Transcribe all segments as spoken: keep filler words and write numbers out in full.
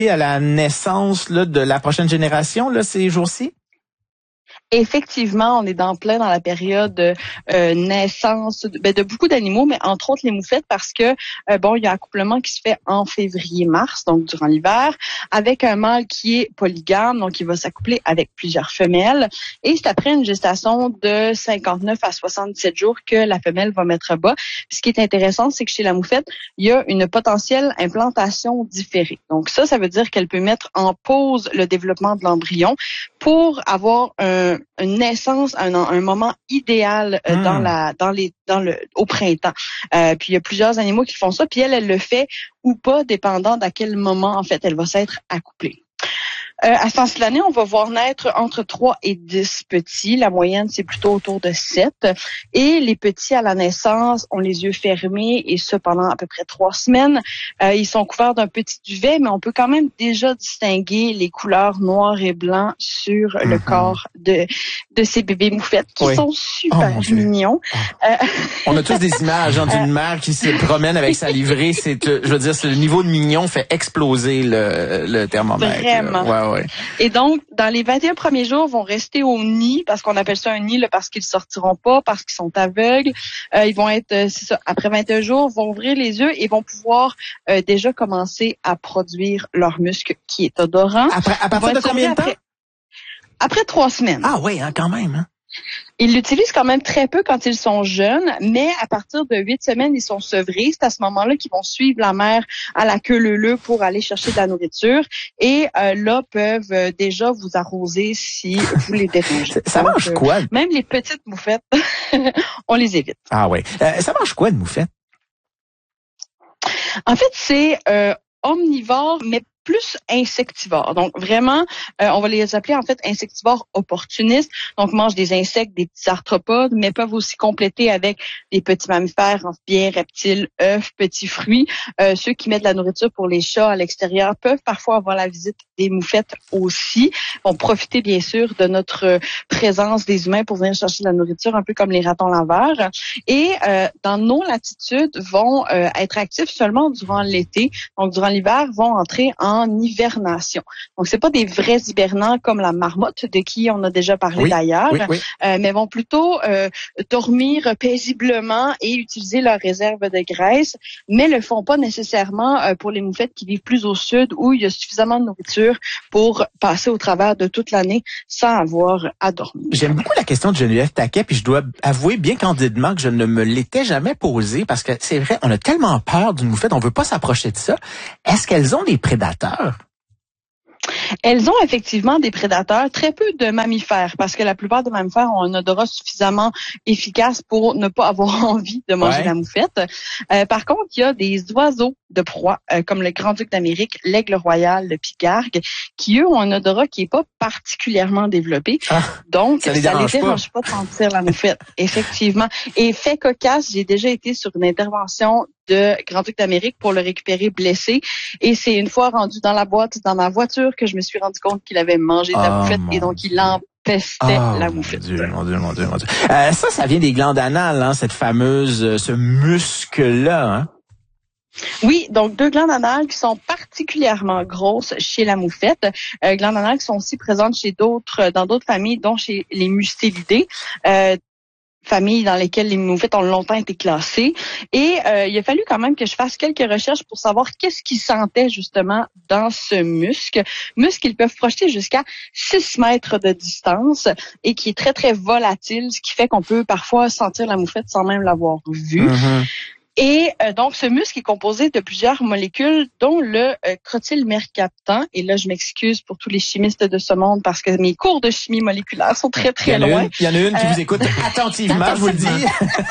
à la naissance là, de la prochaine génération là, ces jours-ci? Effectivement, on est dans plein dans la période euh, naissance de, ben, de beaucoup d'animaux, mais entre autres les moufettes parce que euh, bon, il y a un accouplement qui se fait en février-mars, donc durant l'hiver, avec un mâle qui est polygame, donc il va s'accoupler avec plusieurs femelles. Et c'est après une gestation de cinquante-neuf à soixante-dix-sept jours que la femelle va mettre bas. Puis ce qui est intéressant, c'est que chez la moufette, il y a une potentielle implantation différée. Donc ça, ça veut dire qu'elle peut mettre en pause le développement de l'embryon pour avoir un une naissance, un, un moment idéal euh, mmh. dans la, dans les, dans le, au printemps. Euh, puis il y a plusieurs animaux qui font ça. Puis elle, elle le fait ou pas, dépendant d'à quel moment en fait elle va s'être accouplée. Euh, à ce temps de l'année, on va voir naître entre trois et dix petits. La moyenne, c'est plutôt autour de sept. Et les petits, à la naissance, ont les yeux fermés et ce, pendant à peu près trois semaines. Euh, ils sont couverts d'un petit duvet, mais on peut quand même déjà distinguer les couleurs noir et blanc sur mm-hmm. le corps de de ces bébés moufettes qui oui. sont super oh, mignons. Oh. Euh, on a tous des images hein, d'une mère qui se promène avec sa livrée. C'est, je veux dire, le niveau de mignon fait exploser le, le thermomètre. Vraiment. Ouais, ouais. Et donc, dans les vingt et un premiers jours, vont rester au nid, parce qu'on appelle ça un nid là, parce qu'ils sortiront pas, parce qu'ils sont aveugles. Euh, ils vont être, c'est ça, après vingt et un jours, vont ouvrir les yeux et vont pouvoir euh, déjà commencer à produire leur muscle qui est odorant. Après, à partir de combien de temps? Après, après trois semaines. Ah oui, hein, quand même. Hein? Ils l'utilisent quand même très peu quand ils sont jeunes, mais à partir de huit semaines, ils sont sevrés. C'est à ce moment-là qu'ils vont suivre la mère à la queue leu-leu pour aller chercher de la nourriture. Et euh, là, peuvent euh, déjà vous arroser si vous les dérangez. Ça Donc, mange quoi? Euh, même les petites moufettes, on les évite. Ah oui. Euh, ça mange quoi de moufette? En fait, c'est euh, omnivore, mais plus insectivores. Donc vraiment, euh, on va les appeler en fait insectivores opportunistes. Donc mangent des insectes, des petits arthropodes, mais peuvent aussi compléter avec des petits mammifères, amphibiens, reptiles, œufs, petits fruits. Euh, ceux qui mettent de la nourriture pour les chats à l'extérieur peuvent parfois avoir la visite des moufettes aussi. Vont profiter bien sûr de notre présence des humains pour venir chercher de la nourriture, un peu comme les ratons laveurs. Et euh, dans nos latitudes, vont euh, être actifs seulement durant l'été. Donc durant l'hiver, vont entrer en en hibernation. Donc, c'est pas des vrais hibernants comme la marmotte, de qui on a déjà parlé oui, d'ailleurs, oui, oui. Euh, mais vont plutôt euh, dormir paisiblement et utiliser leurs réserves de graisse, mais le font pas nécessairement euh, pour les moufettes qui vivent plus au sud, où il y a suffisamment de nourriture pour passer au travers de toute l'année sans avoir à dormir. J'aime beaucoup la question de Geneviève Taquet, puis je dois avouer bien candidement que je ne me l'étais jamais posée, parce que c'est vrai, on a tellement peur d'une moufette, on veut pas s'approcher de ça. Est-ce qu'elles ont des prédateurs? Elles ont effectivement des prédateurs, très peu de mammifères, parce que la plupart des mammifères ont un odorat suffisamment efficace pour ne pas avoir envie de manger ouais. la moufette. Euh, par contre, il y a des oiseaux de proie, euh, comme le grand-duc d'Amérique, l'aigle royal, le pigargue, qui, eux, ont un odorat qui est pas particulièrement développé. Ah, Donc, ça les ça dérange, les dérange pas. pas de sentir la moufette, effectivement. Et fait cocasse, j'ai déjà été sur une intervention de Grand-Duc d'Amérique pour le récupérer blessé. Et c'est une fois rendu dans la boîte, dans ma voiture, que je me suis rendu compte qu'il avait mangé de la oh, moufette et donc il empestait oh, la moufette. Mon Dieu, mon Dieu, mon Dieu, mon Dieu. Euh, ça, ça vient des glandes anales, hein, cette fameuse, euh, ce muscle-là, hein? Oui, donc deux glandes anales qui sont particulièrement grosses chez la moufette. Euh, glandes anales qui sont aussi présentes chez d'autres, dans d'autres familles, dont chez les mustélidés. Euh, familles dans lesquelles les moufettes ont longtemps été classées. Et euh, il a fallu quand même que je fasse quelques recherches pour savoir qu'est-ce qu'ils sentaient justement dans ce muscle. Muscle qu'ils peuvent projeter jusqu'à six mètres de distance et qui est très, très volatile, ce qui fait qu'on peut parfois sentir la moufette sans même l'avoir vue. Mm-hmm. Et euh, donc, ce muscle est composé de plusieurs molécules, dont le euh, crotylmercaptan. Et là, je m'excuse pour tous les chimistes de ce monde parce que mes cours de chimie moléculaire sont très, très loin. Il y en a une qui euh... vous écoute attentivement, je vous le dis.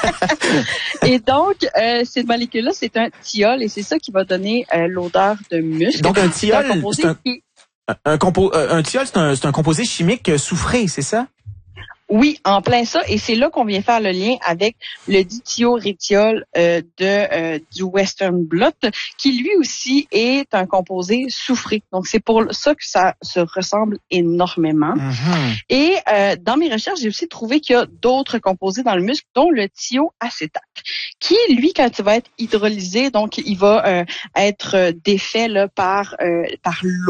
Et donc, euh, cette molécule-là, c'est un thiol et c'est ça qui va donner euh, l'odeur de muscle. Donc, un thiol, c'est un, qui... un, compo... un thiol, c'est un, c'est un composé chimique soufré, c'est ça? Oui, en plein ça. Et c'est là qu'on vient faire le lien avec le dithiorétiol euh, de euh, du Western blot, qui lui aussi est un composé soufré. Donc, c'est pour ça que ça se ressemble énormément. Mm-hmm. Et euh, dans mes recherches, j'ai aussi trouvé qu'il y a d'autres composés dans le muscle, dont le thioacétate, qui, lui, quand il va être hydrolysé, donc il va euh, être défait là, par, euh, par l'eau.